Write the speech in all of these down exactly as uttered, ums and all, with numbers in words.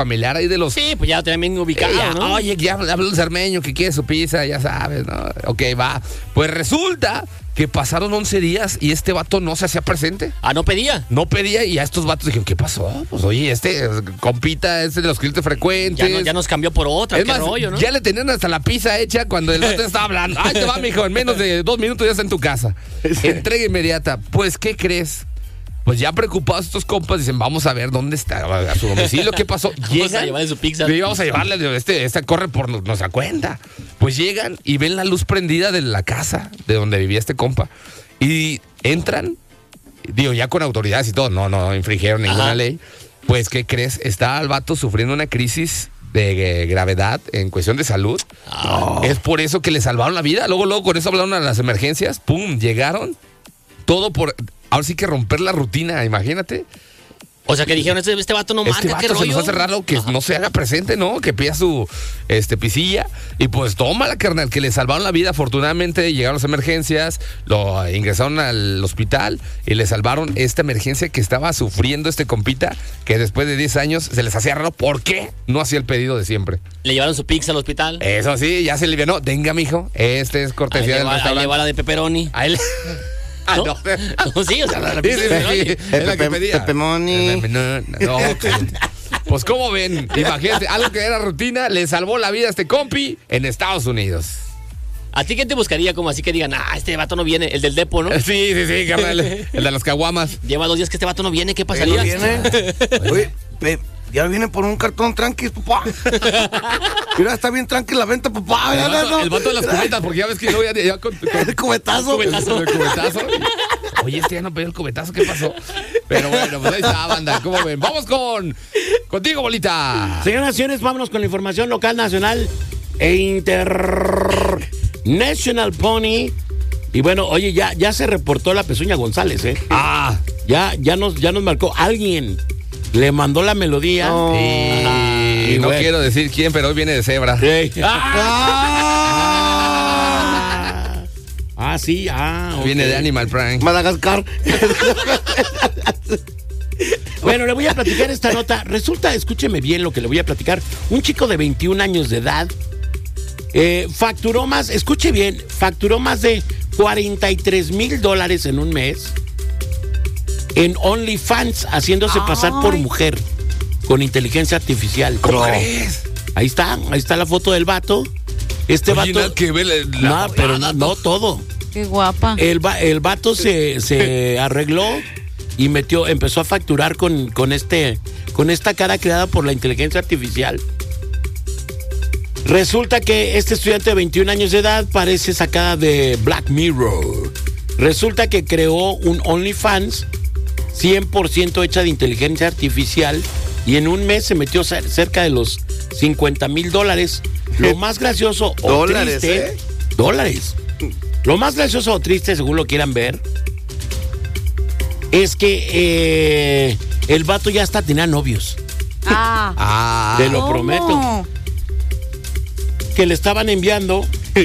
familiar ahí de los... Sí, pues ya lo tenían bien ubicado, ya, ¿no? Oye, ya habló el cermeño que quiere su pizza, ya sabes, ¿no? Ok, va. Pues resulta que pasaron once días y este vato no se hacía presente. Ah, ¿no pedía? No pedía y a estos vatos dijeron, ¿qué pasó? Pues oye, este compita, este de los clientes frecuentes. Ya, no, ya nos cambió por otra, es qué más, rollo, ¿no? ya le tenían hasta la pizza hecha cuando el vato estaba hablando. Ay, te va, mijo, en menos de dos minutos ya está en tu casa. Entrega inmediata. Pues, ¿qué crees? Pues ya preocupados estos compas dicen, vamos a ver dónde está, a su domicilio, ¿qué pasó? Vamos Llegan, a llevarle su pizza. Sí, vamos a llevarle, este, esta corre por nuestra cuenta. Pues llegan y ven la luz prendida de la casa de donde vivía este compa. Y entran, digo, ya con autoridades y todo, no, no infringieron ninguna Ajá. ley. Pues, ¿qué crees? Está el vato sufriendo una crisis de gravedad en cuestión de salud. Oh. Es por eso que le salvaron la vida. Luego, luego, con eso hablaron a las emergencias. Pum, llegaron. Todo por... Ahora sí que romper la rutina, imagínate. O sea, que dijeron, este, este vato no Este marca, vato qué se rollo. nos hace raro que Ajá. no se haga presente, ¿no? Que pida su este, pisilla. Y pues tómala, carnal, que le salvaron la vida. Afortunadamente llegaron las emergencias, lo ingresaron al hospital y le salvaron esta emergencia que estaba sufriendo este compita, que después de diez años se les hacía raro. ¿Por qué no hacía el pedido de siempre? Le llevaron su pizza al hospital. Eso sí, ya se alivianó. Venga, mijo, este es cortesía Ahí del le va- ahí restaurante. le va la de pepperoni. A él... Ah, ¿No? no. No, sí, o sea, la, la Sí, pizza sí, de pepperoni. sí, es la que Pepe- pedía. Pepemoni. No, no, pues ¿cómo ven? Imagínate, algo que era rutina le salvó la vida a este compi en Estados Unidos. ¿A ti quién te buscaría como así que digan, ah, este vato no viene? El del depo, ¿no? Sí, sí, sí, carnal, el de las caguamas. Lleva dos días que este vato no viene, ¿qué ¿No pasaría? viene? Oye, pe- ya viene por un cartón tranqui, papá. Mira, está bien tranqui la venta, papá. El Ya, vato, no, el vato de las cubetas, porque ya ves que luego ya, ya con, con- El cubetazo. Cubetazo. con el cubetazo. Oye, este ya no pidió el cubetazo, ¿qué pasó? Pero bueno, pues ahí está, banda, ¿cómo ven? Vamos con, contigo, bolita. Señoras y señores, vámonos con la información local, nacional e international Pony. Y bueno, oye, ya, ya se reportó la Pezuña González, ¿eh? Ah, Ya, ya nos, ya nos marcó. Alguien le mandó la melodía. No. y y no bueno. quiero decir quién, pero hoy viene de cebra. Sí. Ah. Ah, ah, sí, ah. ok. Viene de Animal Prime. Madagascar. Bueno, le voy a platicar esta nota. Resulta, escúcheme bien lo que le voy a platicar. Un chico de veintiún años de edad eh, facturó más, escuche bien, facturó más de cuarenta y tres mil dólares en un mes en OnlyFans, haciéndose pasar por mujer con inteligencia artificial. ¿Cómo No. crees? Ahí está, ahí está la foto del vato. Este Oye, vato. nada que ver la- no, la- pero no, no todo. Qué guapa. El, va- el vato se, se arregló y metió, empezó a facturar con, con este, con esta cara creada por la inteligencia artificial. Resulta que este estudiante de veintiún años de edad parece sacada de Black Mirror. Resulta que creó un OnlyFans cien por ciento hecha de inteligencia artificial y en un mes se metió cer- cerca de los cincuenta mil dólares. Lo más gracioso o Dólares, triste, ¿eh? dólares. Lo más gracioso o triste, según lo quieran ver, es que eh, el vato ya hasta tenía novios. Ah. Ah, Te lo ¿Cómo? prometo. Que le estaban enviando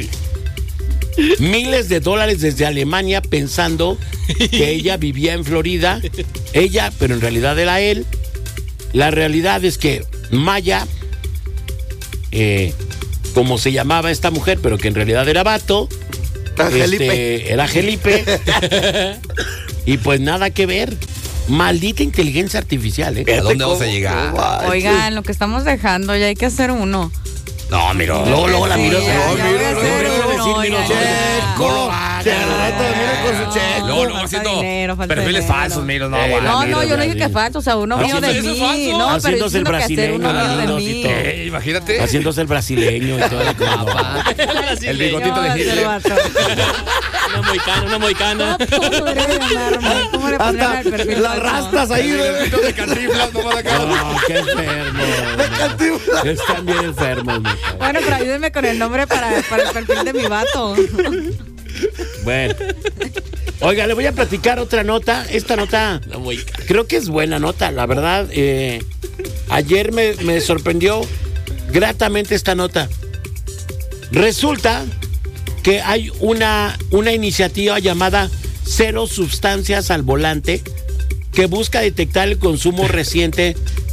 miles de dólares desde Alemania pensando que ella vivía en Florida. Ella, pero en realidad era él. La realidad es que Maya, eh, como se llamaba esta mujer, pero que en realidad era vato, Felipe. este, era Felipe. Y pues nada que ver. Maldita inteligencia artificial, ¿eh? ¿a dónde vamos a llegar? Oigan, lo que estamos dejando, ya hay que hacer uno. No, miro. Luego, luego la miró. Sí, ya, No, ya miro, voy a luego, hacer luego, uno, decir, miro, ya, checo. ya. Checo. Ah, Se agarra también con su checo. Luego, luego Falta haciendo dinero, falta perfiles dinero. falsos, miros. No, Eh, vale. No, miro, no, yo no la dije que miro. falta, o sea, uno mío de Haciéndose- mí. eso es falso. No, pero Haciéndose yo el tengo que hacer brasileño, uno mío de no, mí. sí, todo. Eh, imagínate. Haciéndose el brasileño y todo. El bigotito ¿Cómo va de a ser, Hitler. vato? Una moicana, una moicana. ¿Cómo podría llamarme? ¿Cómo le pondrían Hasta al perfil las falso? rastas ahí, El güey. bigotito de Cantinflas, no van acá. No, qué enfermo. Están bien enfermos. me cae. Bueno, pero ayúdenme con el nombre para, para el perfil de mi vato. Bueno. Oiga, le voy a platicar otra nota. Esta nota Una moicana. creo que es buena nota, la verdad. eh, ayer me, me sorprendió gratamente esta nota. Resulta que hay una, una iniciativa llamada Cero Sustancias al Volante que busca detectar el consumo reciente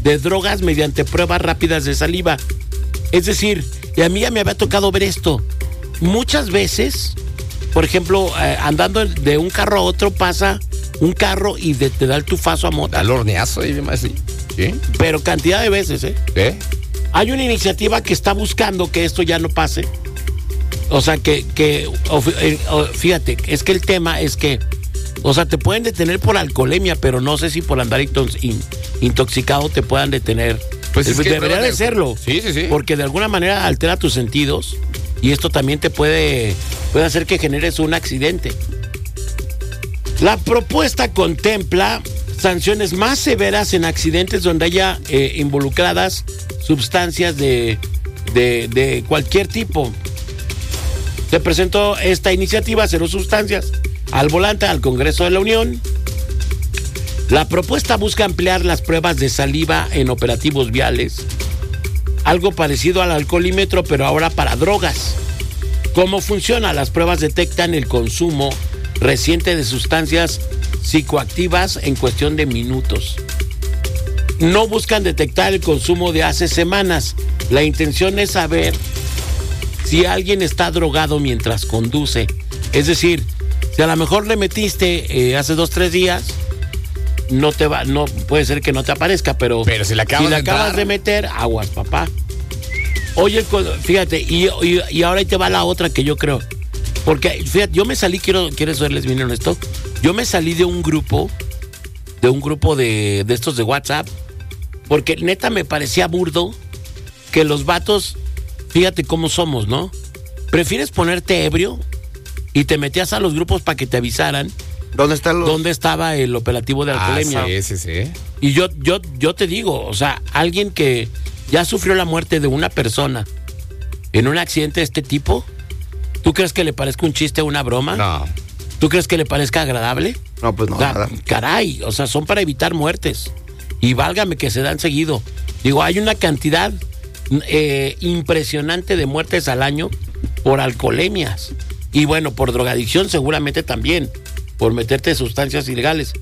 de drogas mediante pruebas rápidas de saliva. Es decir, y a mí ya me había tocado ver esto. Muchas veces, por ejemplo, eh, andando de un carro a otro, pasa un carro y de, te da el tufazo a mota. Al horneazo y demás, sí. ¿Sí? Pero cantidad de veces, ¿eh? ¿Qué? Hay una iniciativa que está buscando que esto ya no pase. O sea, que, que o, o, fíjate, es que el tema es que, o sea, te pueden detener por alcoholemia, pero no sé si por andar intoxicado te puedan detener. Pues es que debería de serlo. Sí, sí, sí. Porque de alguna manera altera tus sentidos y esto también te puede, puede hacer que generes un accidente. La propuesta contempla sanciones más severas en accidentes donde haya eh, involucradas sustancias de, de, de cualquier tipo. Se presentó esta iniciativa, Cero Sustancias, al volante al Congreso de la Unión. La propuesta busca ampliar las pruebas de saliva en operativos viales, algo parecido al alcoholímetro, pero ahora para drogas. ¿Cómo funciona? Las pruebas detectan el consumo reciente de sustancias psicoactivas en cuestión de minutos. No buscan detectar el consumo de hace semanas. La intención es saber si alguien está drogado mientras conduce. Es decir, si a lo mejor le metiste eh, hace dos, tres días, no te va, no puede ser que no te aparezca, pero, pero si le acabas, si le de, acabas de meter, aguas, papá. Oye, fíjate, y, y, y ahora ahí te va la otra que yo creo. Porque, fíjate, yo me salí, quiero, quiero serles bien honesto, yo me salí de un grupo, de un grupo de, de estos de WhatsApp, porque neta me parecía burdo que los vatos, fíjate cómo somos, ¿no? Prefieres ponerte ebrio y te metías a los grupos para que te avisaran ¿Dónde están los...? dónde estaba el operativo de alcoholemia. Ah, sí, sí, sí. Y yo, yo, yo te digo, o sea, alguien que ya sufrió la muerte de una persona en un accidente de este tipo, ¿tú crees que le parezca un chiste o una broma? No. ¿Tú crees que le parezca agradable? No, pues no, O sea, nada. caray, o sea, son para evitar muertes. Y válgame que se dan seguido. Digo, hay una cantidad eh, impresionante de muertes al año por alcoholemias. Y bueno, por drogadicción seguramente también, por meterte sustancias ilegales.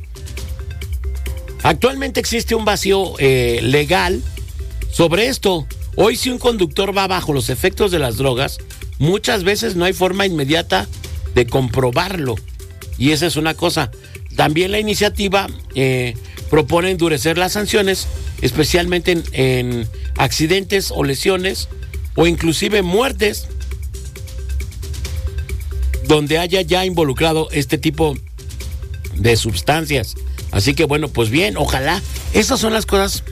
Actualmente existe un vacío eh, legal sobre esto. Hoy, si un conductor va bajo los efectos de las drogas, muchas veces no hay forma inmediata de comprobarlo. Y esa es una cosa. También la iniciativa eh, propone endurecer las sanciones, especialmente en, en accidentes o lesiones, o inclusive muertes, donde haya ya involucrado este tipo de sustancias. Así que bueno, pues bien, ojalá. Esas son las cosas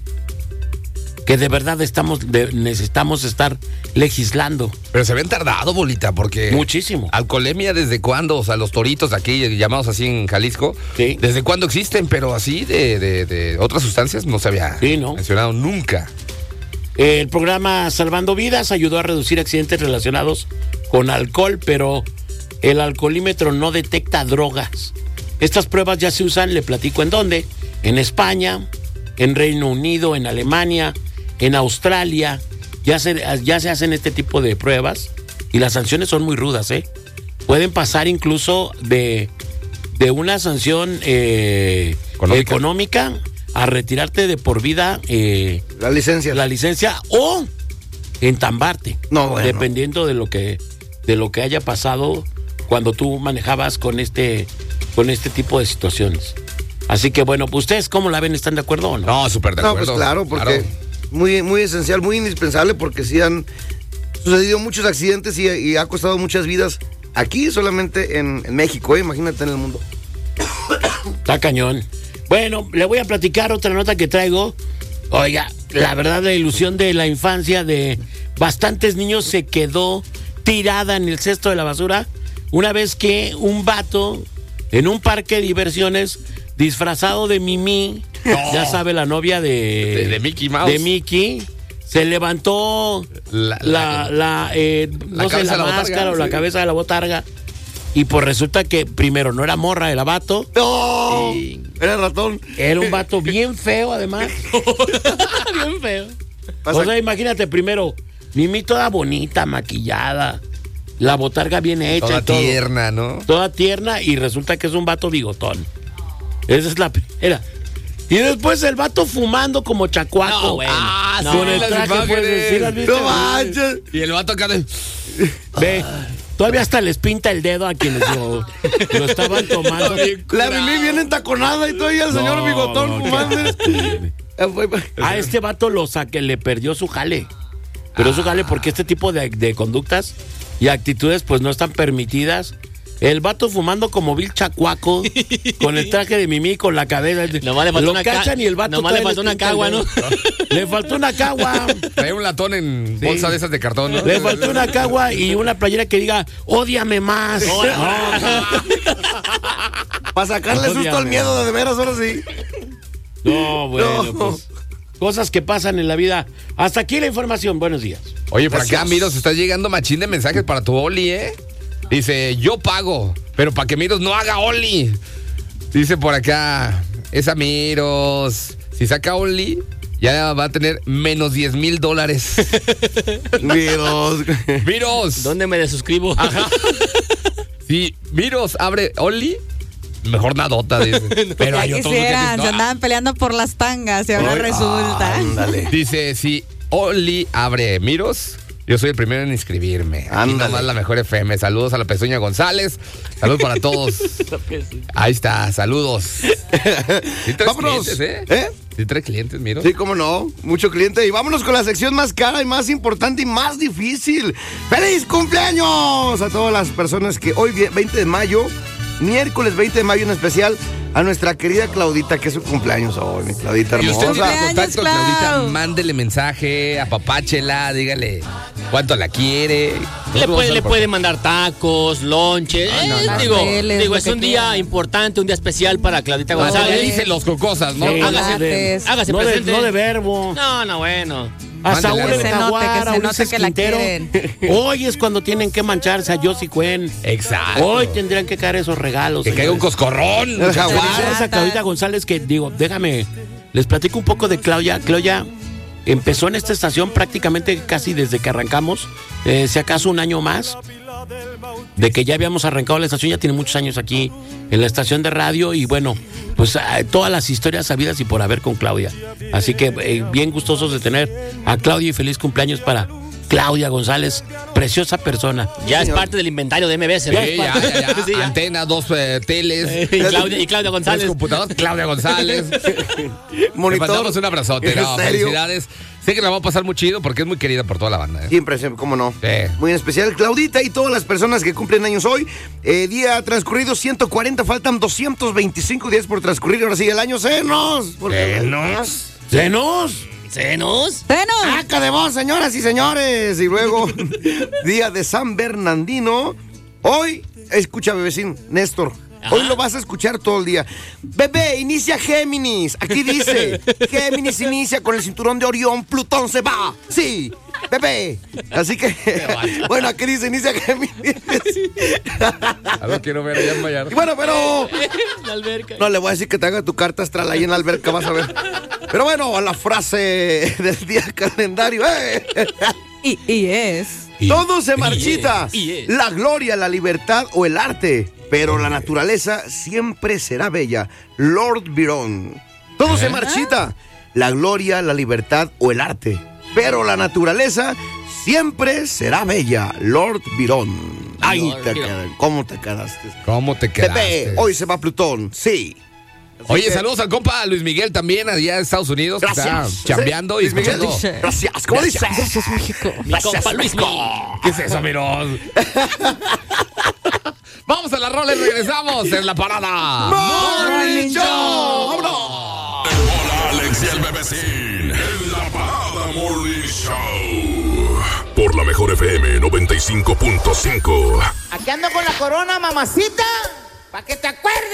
que de verdad estamos de, necesitamos estar legislando. Pero se ven tardado, bolita, porque... Muchísimo. Alcoholemia, ¿desde cuándo? O sea, los toritos aquí, llamados así en Jalisco, Sí. ¿desde cuándo existen? Pero así de, de, de otras sustancias no se había Sí, ¿no? mencionado nunca. El programa Salvando Vidas ayudó a reducir accidentes relacionados con alcohol, pero el alcoholímetro no detecta drogas. Estas pruebas ya se usan, le platico en dónde, en España, en Reino Unido, en Alemania, en Australia, ya se, ya se hacen este tipo de pruebas y las sanciones son muy rudas, ¿eh? Pueden pasar incluso de, de una sanción eh, Económica. económica a retirarte de por vida eh, La licencia. la licencia o entambarte, No, bueno. dependiendo de lo que de lo que haya pasado cuando tú manejabas con este con este tipo de situaciones. Así que bueno, ¿ustedes cómo la ven? ¿Están de acuerdo o no? No, súper de No, acuerdo. pues claro, porque Claro. muy, muy esencial, muy indispensable, porque sí han sucedido muchos accidentes y, y ha costado muchas vidas aquí, solamente en, en México, ¿eh? Imagínate en el mundo. Está cañón. Bueno, le voy a platicar otra nota que traigo. Oiga, la verdad, la ilusión de la infancia de bastantes niños se quedó tirada en el cesto de la basura una vez que un vato en un parque de diversiones disfrazado de Mimi, No. ya sabe, la novia de, De- de Mickey Mouse. de Mickey, se levantó La- la, la- la, eh, la no sé, cabeza la de la máscara botarga, o la sí. cabeza de la botarga. Y pues resulta que primero no era morra, era vato. ¡No! Y- Era ratón. Era un vato bien feo, además. Bien feo. Pasa- O sea, imagínate primero, Mimi toda bonita, maquillada, la botarga bien hecha Toda y todo. tierna, ¿no? Toda tierna y resulta que es un vato bigotón. Esa es la primera. Y después el vato fumando como chacuaco. No, bueno. Ah, No, sí, con el las traje, imágenes. pues, ¿sí las viste? No manches. Y el vato acá de... Ve, todavía hasta les pinta el dedo a quienes lo, lo estaban tomando. La Mimi viene entaconada y todavía el señor No, Bigotón no, fumando. qué- A este vato lo saque, le perdió su jale. Pero su jale porque este tipo de, de conductas y actitudes pues no están permitidas. El vato fumando como vil chacuaco, con el traje de Mimi, con la cabeza. Nomás le faltó lo una ca- cachan y el vato nomás le todavía faltó les una pinta el cagua, dedo. Le faltó una cagua. Trae un latón en Sí. bolsa de esas de cartón, ¿no? Le faltó una cagua y una playera que diga, ódiame más. Para sacarle susto Ódiame. al miedo, de veras, ahora sí. No, bueno, No. pues. Cosas que pasan en la vida. Hasta aquí la información. Buenos días. Oye, por acá, Gracias. Miros, está llegando machín de mensajes para tu Oli, ¿eh? Dice, yo pago, pero para que Miros no haga Oli. Dice por acá, esa Miros, si saca Oli, ya va a tener menos diez mil dólares. Miros. Miros. ¿Dónde me desuscribo? Ajá. Si Miros abre Oli, mejor nadota, dice. Pero Ya hay otros que quisieran, dicen, se "No". andaban peleando por las tangas y ahora Ay, resulta. Ándale. Dice, si Oli abre Miros, yo soy el primero en inscribirme. Aquí Ándale. nomás la mejor F M. Saludos a la Pezuña González. Saludos para todos. Ahí está, saludos. Sí traes Vámonos. clientes, ¿eh? ¿Eh? Sí trae clientes, Miros. Sí, cómo no, mucho cliente. Y vámonos con la sección más cara y más importante y más difícil. ¡Feliz cumpleaños! A todas las personas que hoy, veinte de mayo, miércoles veinte de mayo en especial, a nuestra querida Claudita, que es su cumpleaños hoy, mi Claudita Y usted hermosa. tiene contacto, Cumpleaños, Claudita, Clau. mándele mensaje, apapáchela, dígale cuánto la quiere. Le Nosotros puede, vamos le a- puede mandar tacos, lonches. Ah, no, Eh, no. digo, Pasteles, digo lo es que un día quieran. importante, un día especial para Claudita Cuando le González. dicen los cocosas, ¿no? Sí, hágase- Chocolates. hágase no, de, presente. no de verbo. No, no, bueno. A Mándale. Saúl Que de se note, Jaguar, que se a Ulises note que la Quintero. quieren. Hoy es cuando tienen que mancharse a Josie Cuen. Exacto. Hoy tendrían que caer esos regalos. Que caiga un señores. coscorrón. El muchachos. jaguar. Felicidades a Claudita González, que digo, déjame, les platico un poco de Claudia. Claudia empezó en esta estación prácticamente casi desde que arrancamos, eh, si acaso un año más, de que ya habíamos arrancado la estación, ya tiene muchos años aquí en la estación de radio y bueno, pues eh, todas las historias sabidas y por haber con Claudia. Así que eh, bien gustosos de tener a Claudia y feliz cumpleaños para Claudia González, preciosa persona. Ya es señor. parte del inventario de M B S. ¿no? Sí, ya, ya, ya. Sí, ya. Antena, dos eh, teles. Y Claudia, y Claudia Tres González. computadoras, Claudia González. Le Monitor. mandamos un abrazote. ¿En No, serio? felicidades. Sé que la va a pasar muy chido porque es muy querida por toda la banda. ¿eh? Siempre, siempre, cómo no. Sí. Muy en especial Claudita y todas las personas que cumplen años hoy. Eh, día transcurrido ciento cuarenta, faltan doscientos veinticinco días por transcurrir. Ahora sí, el año senos. Porque- Senos. ¡Senos! ¿Senos? ¡Senos! ¡Aca de voz, señoras y señores! Y luego, día de San Bernardino. Hoy, escucha, bebecín, Néstor. Hoy lo vas a escuchar todo el día. Bebé, inicia Géminis. Aquí dice, Géminis inicia con el cinturón de Orión, Plutón se va. Sí, bebé. Así que, bueno, aquí dice, inicia Géminis. A ver, quiero ver allá en Y Vallarta. bueno, pero... La alberca. No, le voy a decir que te haga tu carta astral ahí en la alberca, vas a ver. Pero bueno, a la frase del día calendario. ¡eh! Y, y es. Todo se marchita. y es. La gloria, la libertad o el arte. Pero la naturaleza siempre será bella. Lord Byron. Todo se marchita. La gloria, la libertad o el arte. Pero la naturaleza siempre será bella. Lord Byron. Ay, Lord te Byron. quedas- ¿cómo te quedaste? ¿Cómo te Pepe, quedaste? hoy se va Plutón. Sí. Así Oye, que- saludos al compa Luis Miguel también, allá de Estados Unidos. que Gracias. Está chambeando y Luis Miguel escuchando. dice, Gracias. ¿Cómo dice? Gracias, México. Mi compa Luis Miguel. ¿Qué es eso, miros? Vamos a la rola y regresamos en la parada. Morning Show. ¡Vámonos! Hola, Alex y el bebecín. En la parada Morning Show. Por la mejor F M noventa y cinco punto cinco. Aquí ando con la corona, mamacita, para que te acuerdes.